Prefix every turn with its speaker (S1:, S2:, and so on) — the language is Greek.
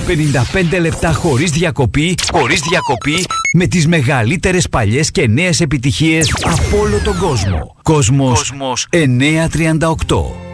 S1: 55 λεπτά χωρίς διακοπή, με τις μεγαλύτερες παλιές και νέες επιτυχίες από όλο τον κόσμο. Κόσμος 938.